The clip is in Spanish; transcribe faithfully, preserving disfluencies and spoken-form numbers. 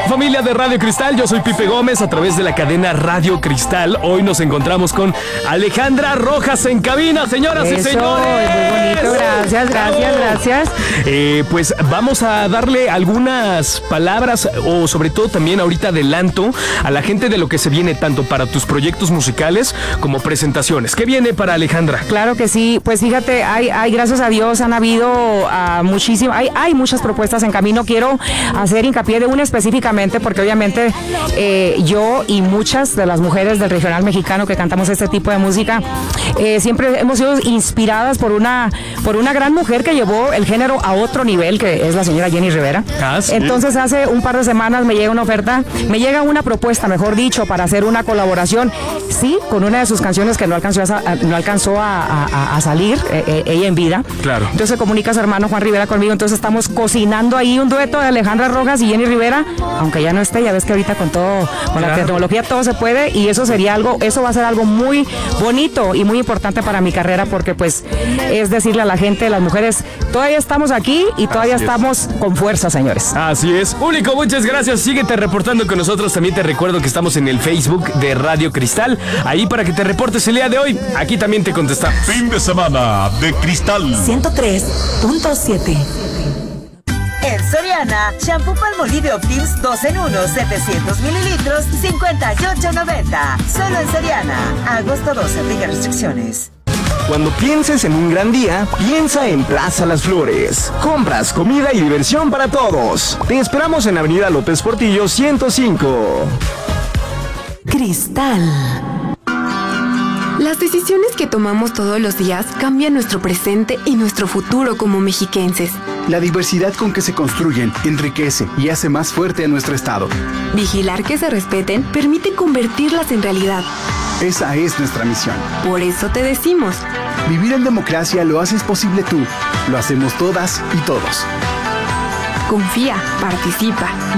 Familia de Radio Cristal, yo soy Pipe Gómez a través de la cadena Radio Cristal. Hoy nos encontramos con Alejandra Rojas en cabina, señoras Eso, y señores. Muy bonito, gracias, gracias, gracias. Eh, pues vamos a darle algunas palabras o sobre todo también ahorita adelanto a la gente de lo que se viene tanto para tus proyectos musicales como presentaciones. ¿Qué viene para Alejandra? Claro que sí, pues fíjate, hay, hay gracias a Dios han habido uh, muchísimas, hay, hay muchas propuestas en camino. Quiero hacer hincapié de una específicamente porque obviamente eh, yo y muchas de las mujeres del regional mexicano que cantamos este tipo de música eh, siempre hemos sido inspiradas por una, por una gran mujer que llevó el género a otro nivel, que es la señora Jenny Rivera. Ah, sí. Entonces hace un par de semanas me llega una oferta, me llega una propuesta, mejor dicho, para hacer una colaboración, sí, con una de sus canciones que no alcanzó a, no alcanzó a, a, a salir, eh, eh, ella en vida. Claro. Entonces se comunica su hermano Juan Rivera conmigo, entonces estamos cocinando ahí un dueto de Alejandra Rojas y Jenny Rivera, aunque ya no esté, ya ves que ahorita con todo, con claro. la tecnología todo se puede, y eso sería algo, eso va a ser algo muy bonito y muy importante para mi carrera, porque pues es decirle a la gente, las mujeres, todavía estamos aquí y todavía Así estamos es. con fuerza, señores. Así es. Público, muchas gracias. Síguete reportando con nosotros. También te recuerdo que estamos en el Facebook de Radio Cristal. Ahí para que te reportes el día de hoy. Aquí también te contestamos. Fin de semana de Cristal ciento tres punto siete. En Soriana, shampoo Palmolive Optims dos en uno, setecientos mililitros, cincuenta y ocho noventa. Solo en Soriana. Agosto doce, aplica restricciones. Cuando pienses en un gran día, piensa en Plaza Las Flores. Compras, comida y diversión para todos. Te esperamos en Avenida López Portillo ciento cinco. Cristal. Las decisiones que tomamos todos los días cambian nuestro presente y nuestro futuro como mexiquenses. La diversidad con que se construyen enriquece y hace más fuerte a nuestro estado. Vigilar que se respeten permite convertirlas en realidad. Esa es nuestra misión. Por eso te decimos: vivir en democracia lo haces posible tú, lo hacemos todas y todos. Confía, participa.